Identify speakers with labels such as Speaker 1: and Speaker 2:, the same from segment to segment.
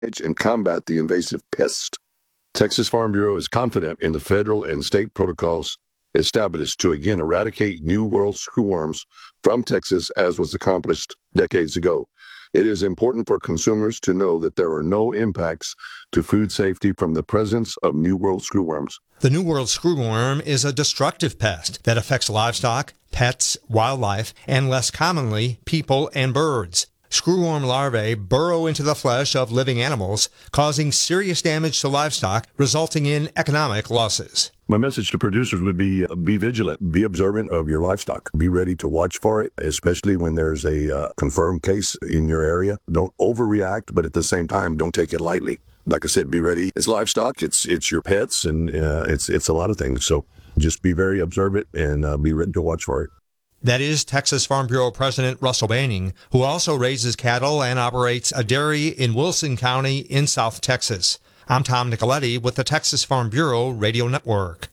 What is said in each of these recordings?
Speaker 1: and combat the invasive pest. Texas Farm Bureau is confident in the federal and state protocols established to again eradicate New World screwworms from Texas, as was accomplished decades ago. It is important for consumers to know that there are no impacts to food safety from the presence of New World screwworms.
Speaker 2: The New World screwworm is a destructive pest that affects livestock, pets, wildlife, and less commonly, people and birds. Screwworm larvae burrow into the flesh of living animals, causing serious damage to livestock, resulting in economic losses.
Speaker 1: My message to producers would be vigilant, be observant of your livestock. Be ready to watch for it, especially when there's a confirmed case in your area. Don't overreact, but at the same time, don't take it lightly. Like I said, be ready. It's livestock, it's your pets, and it's a lot of things. So just be very observant and be ready to watch for it.
Speaker 2: That is Texas Farm Bureau President Russell Banning, who also raises cattle and operates a dairy in Wilson County in South Texas. I'm Tom Nicoletti with the Texas Farm Bureau Radio Network.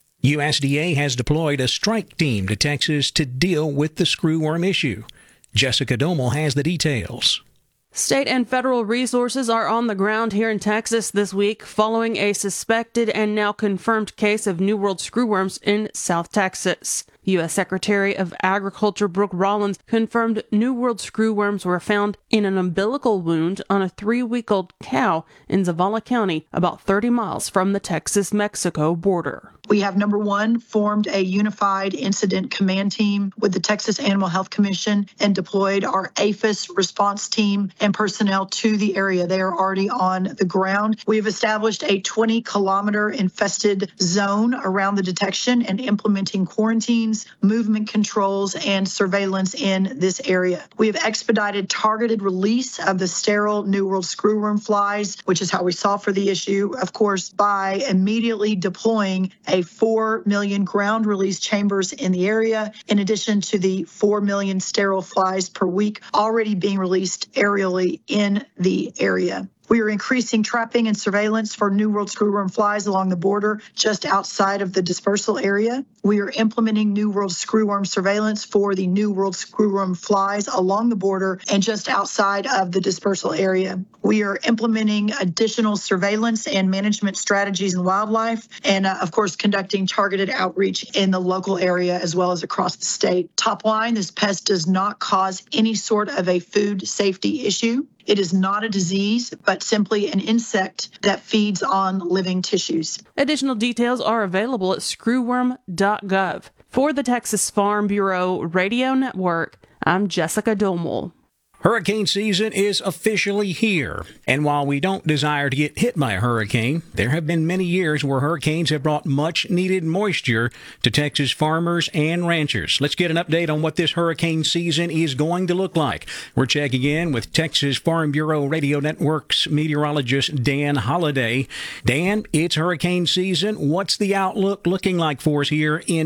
Speaker 3: USDA has deployed a strike team to Texas to deal with the screwworm issue. Jessica Domel has the details.
Speaker 4: State and federal resources are on the ground here in Texas this week following a suspected and now confirmed case of New World screwworms in South Texas. U.S. Secretary of Agriculture Brooke Rollins confirmed New World screwworms were found in an umbilical wound on a 3-week-old cow in Zavala County, about 30 miles from the Texas-Mexico border.
Speaker 5: We have, number one, formed a unified incident command team with the Texas Animal Health Commission and deployed our APHIS response team and personnel to the area. They are already on the ground. We have established a 20-kilometer infested zone around the detection and implementing quarantines, movement controls, and surveillance in this area. We have expedited targeted release of the sterile New World screwworm flies, which is how we solve for the issue, of course, by immediately deploying a 4 million ground release chambers in the area, in addition to the 4 million sterile flies per week already being released aerially in the area. We are increasing trapping and surveillance for New World screwworm flies along the border just outside of the dispersal area. We are implementing New World screwworm surveillance for the New World screwworm flies along the border and just outside of the dispersal area. We are implementing additional surveillance and management strategies in wildlife and, of course, conducting targeted outreach in the local area as well as across the state. Top line, this pest does not cause any sort of a food safety issue. It is not a disease, but simply an insect that feeds on living tissues.
Speaker 4: Additional details are available at screwworm.gov. For the Texas Farm Bureau Radio Network, I'm Jessica Domel.
Speaker 3: Hurricane season is officially here, and while we don't desire to get hit by a hurricane, there have been many years where hurricanes have brought much-needed moisture to Texas farmers and ranchers. Let's get an update on what this hurricane season is going to look like. We're checking in with Texas Farm Bureau Radio Network's meteorologist Dan Holliday. Dan, it's hurricane season. What's the outlook looking like for us here in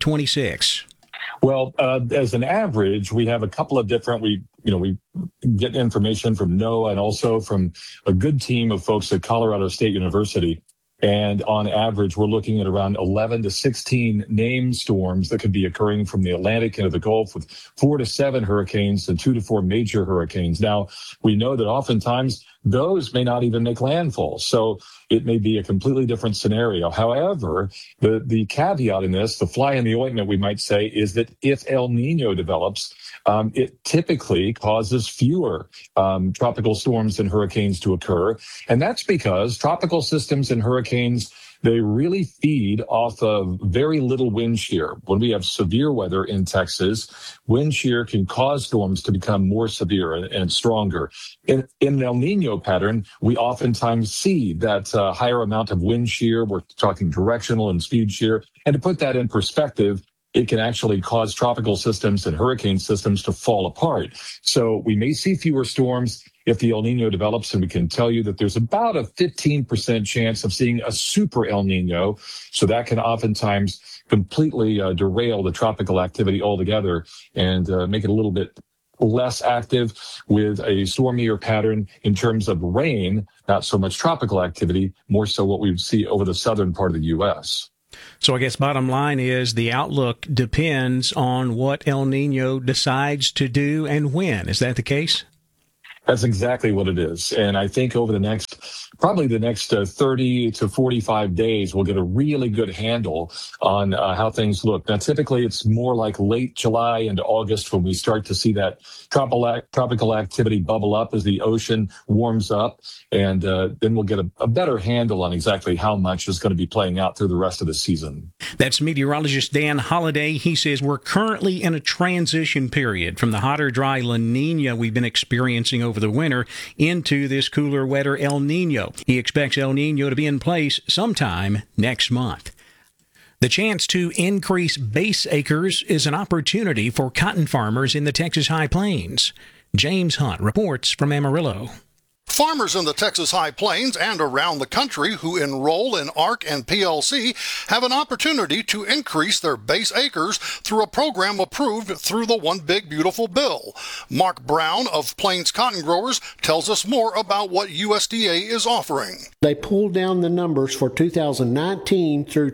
Speaker 3: 2026?
Speaker 6: Well, as an average, we have a couple of different, we get information from NOAA and also from a good team of folks at Colorado State University. And on average, we're looking at around 11 to 16 named storms that could be occurring from the Atlantic into the Gulf, with 4 to 7 hurricanes and 2 to 4 major hurricanes. Now, we know that oftentimes those may not even make landfall. So it may be a completely different scenario. However, the caveat in this, the fly in the ointment, we might say, is that if El Nino develops, it typically causes fewer tropical storms and hurricanes to occur. And that's because tropical systems and hurricanes, they really feed off of very little wind shear. When we have severe weather in Texas, wind shear can cause storms to become more severe and stronger. In an El Nino pattern, we oftentimes see that higher amount of wind shear. We're talking directional and speed shear. And to put that in perspective, it can actually cause tropical systems and hurricane systems to fall apart. So we may see fewer storms if the El Nino develops, and we can tell you that there's about a 15% chance of seeing a super El Nino. So that can oftentimes completely derail the tropical activity altogether and make it a little bit less active with a stormier pattern in terms of rain, not so much tropical activity, more so what we would see over the southern part of the U.S.
Speaker 3: So I guess bottom line is the outlook depends on what El Nino decides to do and when. Is that the case?
Speaker 6: That's exactly what it is. And I think over the next 30 to 45 days, we'll get a really good handle on how things look. Now, typically, it's more like late July into August when we start to see that tropical activity bubble up as the ocean warms up. And then we'll get a better handle on exactly how much is going to be playing out through the rest of the season.
Speaker 3: That's meteorologist Dan Holliday. He says we're currently in a transition period from the hotter, dry La Nina we've been experiencing over the winter into this cooler, wetter El Nino. He expects El Nino to be in place sometime next month. The chance to increase base acres is an opportunity for cotton farmers in the Texas High Plains. James Hunt reports from Amarillo.
Speaker 7: Farmers in the Texas High Plains and around the country who enroll in ARC and PLC have an opportunity to increase their base acres through a program approved through the One Big Beautiful Bill. Mark Brown of Plains Cotton Growers tells us more about what USDA is offering.
Speaker 8: They pulled down the numbers for 2019 through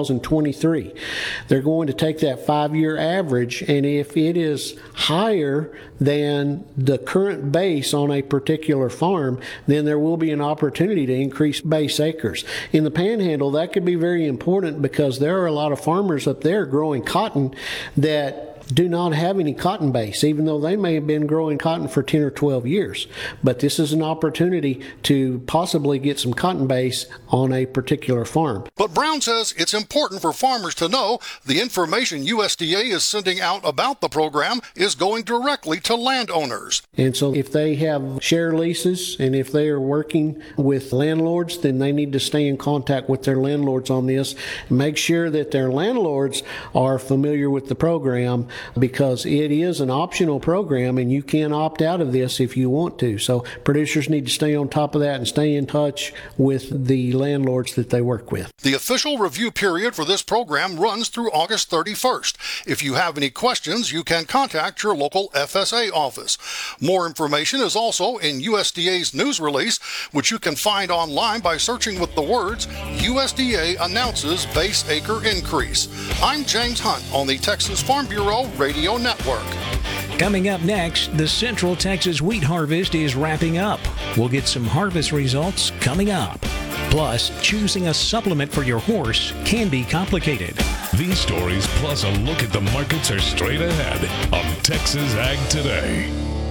Speaker 8: 2023. They're going to take that 5-year average, and if it is higher than the current base on a particular farm, then there will be an opportunity to increase base acres. In the Panhandle, that could be very important because there are a lot of farmers up there growing cotton that do not have any cotton base, even though they may have been growing cotton for 10 or 12 years. But this is an opportunity to possibly get some cotton base on a particular farm.
Speaker 7: But Brown says it's important for farmers to know the information USDA is sending out about the program is going directly to landowners.
Speaker 8: And so if they have share leases and if they are working with landlords, then they need to stay in contact with their landlords on this and make sure that their landlords are familiar with the program, because it is an optional program and you can opt out of this if you want to. So producers need to stay on top of that and stay in touch with the landlords that they work with.
Speaker 7: The official review period for this program runs through August 31st. If you have any questions, you can contact your local FSA office. More information is also in USDA's news release, which you can find online by searching with the words USDA announces base acre increase. I'm James Hunt on the Texas Farm Bureau Radio Network.
Speaker 3: Coming up next, the Central Texas wheat harvest is wrapping up. We'll get some harvest results coming up. Plus, choosing a supplement for your horse can be complicated.
Speaker 9: These stories, plus a look at the markets, are straight ahead on Texas Ag Today.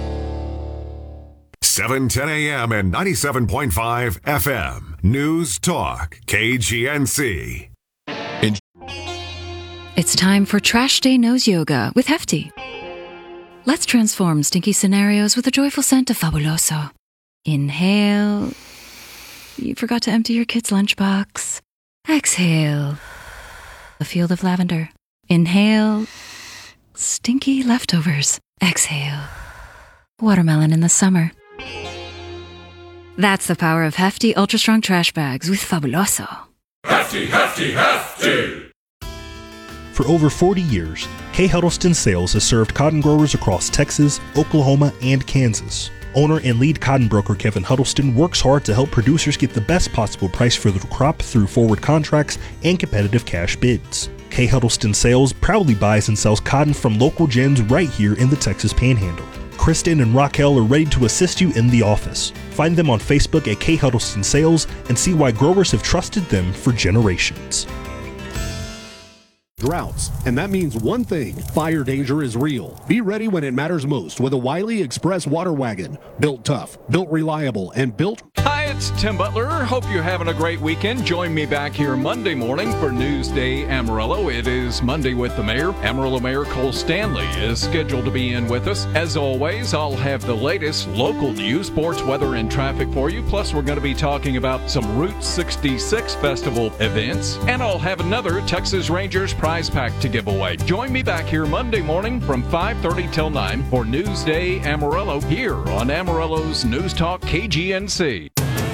Speaker 10: 7:10 a.m. and 97.5 FM. News Talk, KGNC.
Speaker 11: It's time for Trash Day Nose Yoga with Hefty. Let's transform stinky scenarios with a joyful scent of Fabuloso. Inhale. You forgot to empty your kid's lunchbox. Exhale. A field of lavender. Inhale. Stinky leftovers. Exhale. Watermelon in the summer. That's the power of Hefty Ultra Strong Trash Bags with Fabuloso.
Speaker 9: Hefty, hefty, hefty!
Speaker 12: For over 40 years, K. Huddleston Sales has served cotton growers across Texas, Oklahoma, and Kansas. Owner and lead cotton broker Kevin Huddleston works hard to help producers get the best possible price for their crop through forward contracts and competitive cash bids. K. Huddleston Sales proudly buys and sells cotton from local gins right here in the Texas Panhandle. Kristen and Raquel are ready to assist you in the office. Find them on Facebook at K. Huddleston Sales and see why growers have trusted them for generations.
Speaker 13: Droughts, and that means one thing: fire danger is real. Be ready when it matters most with a Wiley Express water wagon. Built tough, built reliable, and built...
Speaker 14: Hi, it's Tim Butler. Hope you're having a great weekend. Join me back here Monday morning for Newsday Amarillo. It is Monday with the mayor. Amarillo Mayor Cole Stanley is scheduled to be in with us. As always, I'll have the latest local news, sports, weather, and traffic for you. Plus, we're going to be talking about some Route 66 Festival events. And I'll have another Texas Rangers prize pack to give away. Join me back here Monday morning from 5:30 till 9 for Newsday Amarillo here on Amarillo's News Talk KGNC.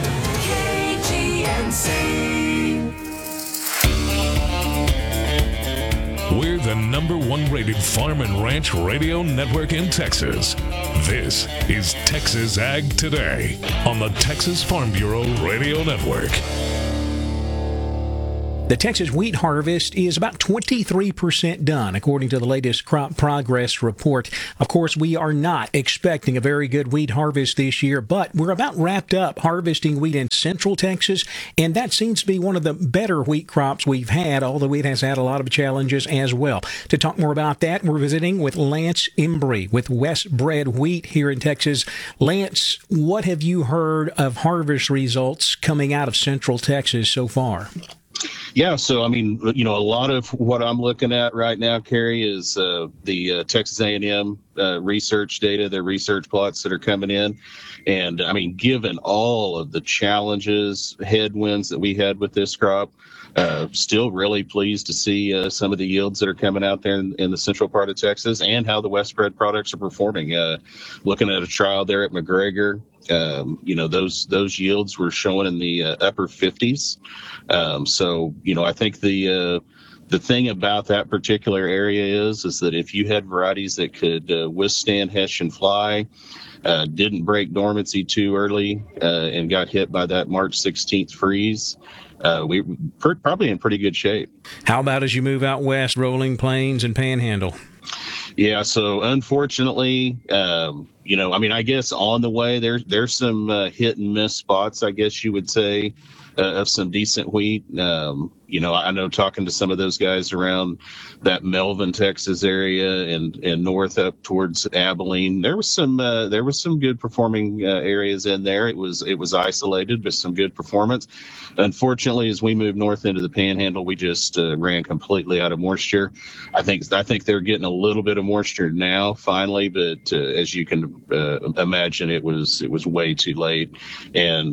Speaker 9: We're the #1 rated farm and ranch radio network in Texas. This is Texas Ag Today on the Texas Farm Bureau Radio Network.
Speaker 3: The Texas wheat harvest is about 23% done, according to the latest crop progress report. Of course, we are not expecting a very good wheat harvest this year, but we're about wrapped up harvesting wheat in central Texas, and that seems to be one of the better wheat crops we've had, although it has had a lot of challenges as well. To talk more about that, we're visiting with Lance Embry with West Bred Wheat here in Texas. Lance, what have you heard of harvest results coming out of central Texas so far?
Speaker 15: Yeah, so I mean, a lot of what I'm looking at right now, Kerry, is the Texas A&M research data, the research plots that are coming in. And I mean, given all of the challenges, headwinds that we had with this crop, still really pleased to see some of the yields that are coming out there in the central part of Texas and how the West Bred products are performing. Looking at a trial there at McGregor, those yields were showing in the upper 50s. So I think the thing about that particular area is that if you had varieties that could withstand Hessian fly, didn't break dormancy too early, and got hit by that March 16th freeze, we were probably in pretty good shape.
Speaker 3: How about as you move out west, Rolling Plains and Panhandle?
Speaker 15: Yeah, so unfortunately, I guess on the way there's some hit and miss spots, I guess you would say, of some decent wheat. I know talking to some of those guys around that Melvin, Texas area and north up towards Abilene, there was some good performing areas in there. It was isolated, but some good performance. Unfortunately, as we move north into the Panhandle, we just ran completely out of moisture. I think they're getting a little bit of moisture now, finally, but as you can imagine, it was way too late. And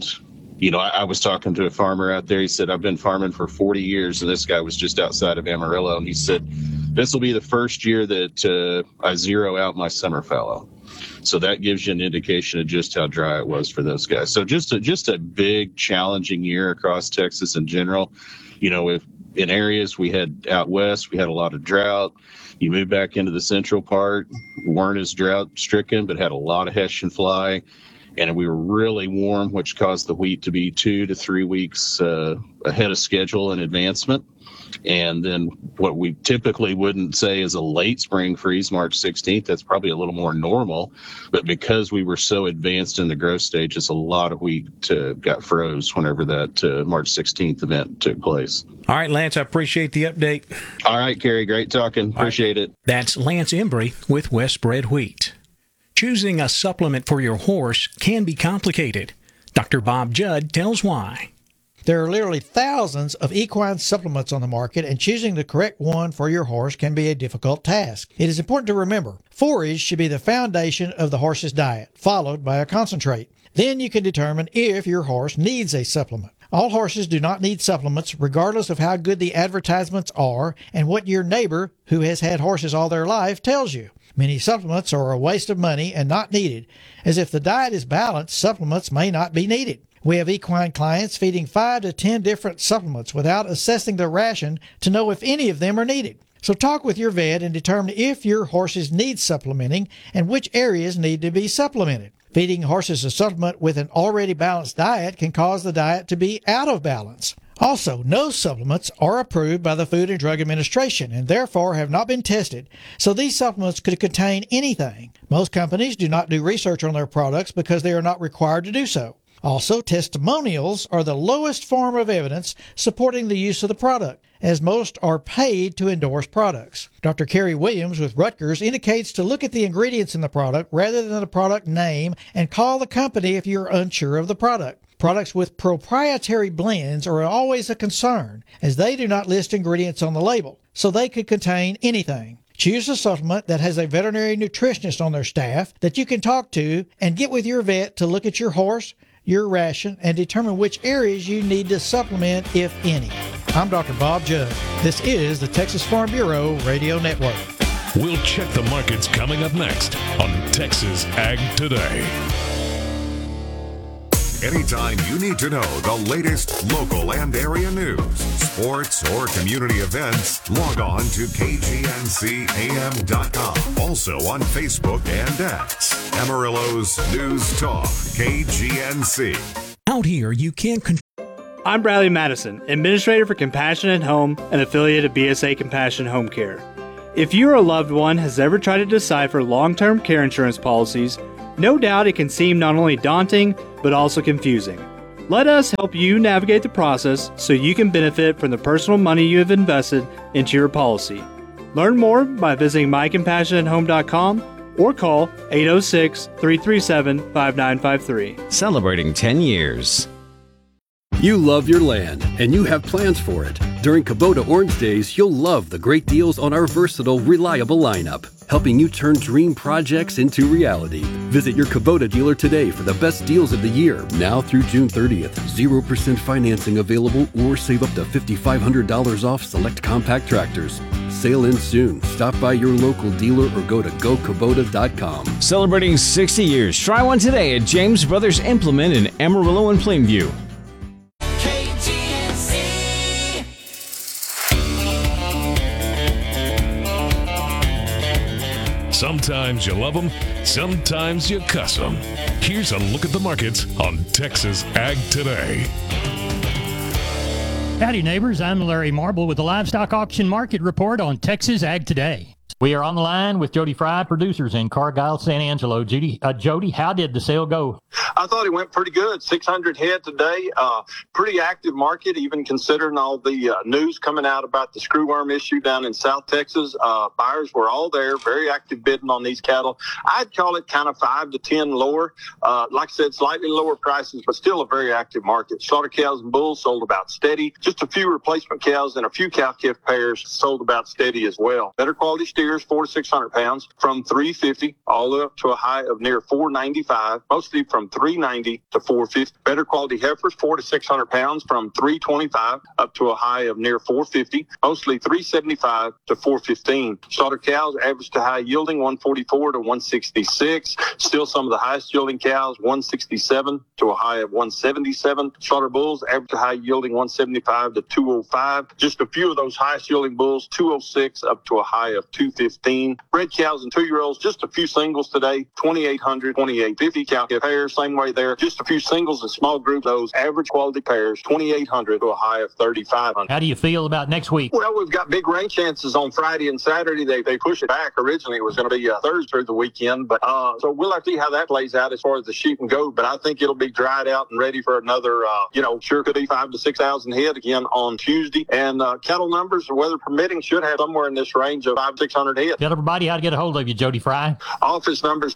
Speaker 15: I was talking to a farmer out there. He said, I've been farming for 40 years, and this guy was just outside of Amarillo. And he said, this will be the first year that I zero out my summer fallow. So that gives you an indication of just how dry it was for those guys. So just a big, challenging year across Texas in general. If in areas we had out west, we had a lot of drought. You move back into the central part, weren't as drought stricken, but had a lot of Hessian fly. And we were really warm, which caused the wheat to be 2 to 3 weeks ahead of schedule in advancement. And then what we typically wouldn't say is a late spring freeze, March 16th, that's probably a little more normal. But because we were so advanced in the growth stages, a lot of wheat got froze whenever that March 16th event took place.
Speaker 3: All right, Lance, I appreciate the update.
Speaker 15: All right, Kerry, great talking. Appreciate it.
Speaker 3: That's Lance Embry with West Bred Wheat. Choosing a supplement for your horse can be complicated. Dr. Bob Judd tells why.
Speaker 16: There are literally thousands of equine supplements on the market, and choosing the correct one for your horse can be a difficult task. It is important to remember, forage should be the foundation of the horse's diet, followed by a concentrate. Then you can determine if your horse needs a supplement. All horses do not need supplements, regardless of how good the advertisements are and what your neighbor, who has had horses all their life, tells you. Many supplements are a waste of money and not needed, as if the diet is balanced, supplements may not be needed. We have equine clients feeding 5 to 10 different supplements without assessing the ration to know if any of them are needed. So talk with your vet and determine if your horses need supplementing and which areas need to be supplemented. Feeding horses a supplement with an already balanced diet can cause the diet to be out of balance. Also, no supplements are approved by the Food and Drug Administration and therefore have not been tested, so these supplements could contain anything. Most companies do not do research on their products because they are not required to do so. Also, testimonials are the lowest form of evidence supporting the use of the product, as most are paid to endorse products. Dr. Kerry Williams with Rutgers indicates to look at the ingredients in the product rather than the product name and call the company if you're unsure of the product. Products with proprietary blends are always a concern, as they do not list ingredients on the label, so they could contain anything. Choose a supplement that has a veterinary nutritionist on their staff that you can talk to and get with your vet to look at your horse, your ration, and determine which areas you need to supplement, if any. I'm Dr. Bob Judd. This is the Texas Farm Bureau Radio Network.
Speaker 9: We'll check the markets coming up next on Texas Ag Today.
Speaker 10: Anytime you need to know the latest local and area news, sports, or community events, log on to KGNCAM.com. Also on Facebook and X. Amarillo's News Talk, KGNC.
Speaker 3: Out here, you can
Speaker 17: I'm Bradley Madison, Administrator for Compassion at Home, an affiliate of BSA Compassion Home Care. If you or a loved one has ever tried to decipher long-term care insurance policies, no doubt it can seem not only daunting, but also confusing. Let us help you navigate the process so you can benefit from the personal money you have invested into your policy. Learn more by visiting mycompassionathome.com or call 806-337-5953.
Speaker 18: Celebrating 10 years.
Speaker 19: You love your land, and you have plans for it. During Kubota Orange Days, you'll love the great deals on our versatile, reliable lineup, helping you turn dream projects into reality. Visit your Kubota dealer today for the best deals of the year, now through June 30th. 0% financing available, or save up to $5,500 off select compact tractors. Sale ends soon. Stop by your local dealer or go to gokubota.com.
Speaker 18: Celebrating 60 years. Try one today at James Brothers Implement in Amarillo and Plainview.
Speaker 9: Sometimes you love them, sometimes you cuss them. Here's a look at the markets on Texas Ag Today.
Speaker 20: Howdy, neighbors. I'm Larry Marble with the Livestock Auction Market Report on Texas Ag Today. We are on the line with Jody Fry, producers in Cargyle, San Angelo. Jody, how did the sale go?
Speaker 21: I thought it went pretty good. 600 head today. Pretty active market, even considering all the news coming out about the screwworm issue down in South Texas. Buyers were all there, very active bidding on these cattle. I'd call it kind of 5 to 10 lower. Like I said, slightly lower prices, but still a very active market. Slaughter cows and bulls sold about steady. Just a few replacement cows and a few cow-calf pairs sold about steady as well. Better quality steers, 400 to 600 pounds, from 350 all the way up to a high of near 495, mostly from 390 to 450. Better quality heifers, 400 to 600 pounds, from 325 up to a high of near 450, mostly 375 to 415. Slaughter cows, average to high yielding, 144 to 166. Still some of the highest yielding cows, 167 to a high of 177. Slaughter bulls, average to high yielding, 175 to 205. Just a few of those highest yielding bulls, 206 up to a high of 215. Bred cows and 2-year-olds, just a few singles today, 2,800, 2,850. Cow-calf pairs, same way there. Just a few singles and small groups. Those average quality pairs, 2,800 to a high of 3,500.
Speaker 20: How do you feel about next week?
Speaker 21: Well, we've got big rain chances on Friday and Saturday. They push it back. Originally, it was going to be Thursday through the weekend, but so we'll have to see how that plays out as far as the sheep and goat. But I think it'll be dried out and ready for another, sure could be 5,000 to 6,000 head again on Tuesday. And cattle numbers, weather permitting, should have somewhere in this range of 500 to 600 head.
Speaker 20: Tell everybody how to get a hold of you, Jody Fry.
Speaker 21: Office numbers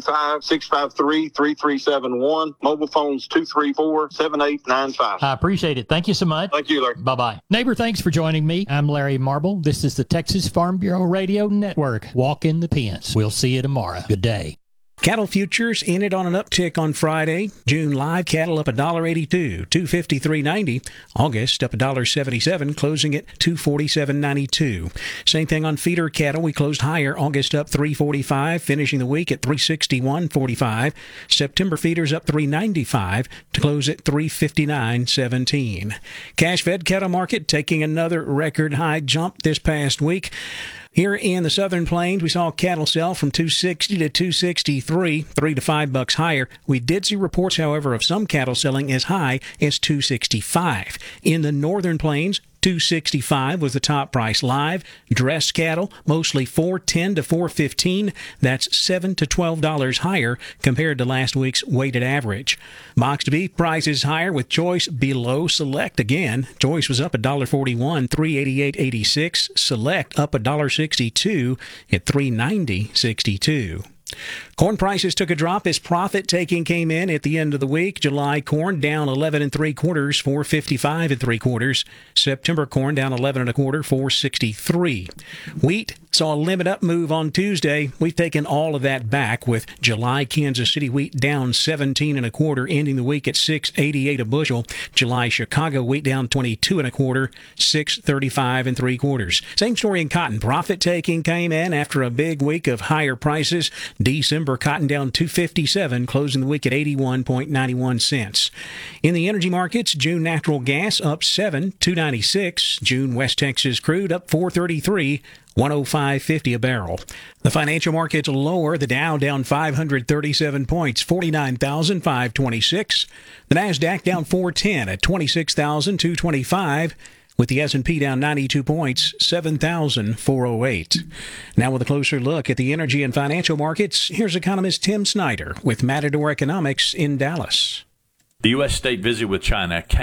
Speaker 21: 325-653-3371. Mobile phones 234-7895.
Speaker 20: I appreciate it. Thank you so much.
Speaker 21: Thank you, Larry.
Speaker 20: Bye-bye. Neighbor, thanks for joining me. I'm Larry Marble. This is the Texas Farm Bureau Radio Network. Walk in the pens. We'll see you tomorrow. Good day.
Speaker 3: Cattle futures ended on an uptick on Friday. June live cattle up $1.82, $253.90. August up $1.77, closing at $247.92. Same thing on feeder cattle. We closed higher. August up $345, finishing the week at $361.45. September feeders up $395 to close at $359.17. Cash fed cattle market taking another record high jump this past week. Here in the Southern Plains, we saw cattle sell from $260 to $263, $3 to $5 higher. We did see reports, however, of some cattle selling as high as $265. In the Northern Plains, $265 was the top price live. Dressed cattle, mostly $410 to $415. That's $7 to $12 higher compared to last week's weighted average. Boxed beef prices higher with choice below select again. Choice was up $1.41, $388.86. Select up $1.62 at $390.62. Corn prices took a drop as profit taking came in at the end of the week. July corn down 11 3/4, $4.55 3/4. September corn down 11 1/4, $4.63. Wheat saw a limit up move on Tuesday. We've taken all of that back with July Kansas City wheat down 17 1/4, ending the week at $6.88 a bushel. July Chicago wheat down 22 1/4, $6.35 3/4. Same story in cotton. Profit taking came in after a big week of higher prices. December December cotton down $2.57, closing the week at 81.91 cents. In the energy markets, June natural gas up 7, $2.96. June West Texas crude up $4.33. 105.50 a barrel. The financial markets lower. The Dow down 537 points, 49,526. The Nasdaq down 410 at 26,225. With the S&P down 92 points, 7,408. Now with a closer look at the energy and financial markets, here's economist Tim Snyder with Matador Economics in Dallas.
Speaker 1: The U.S. state visit with China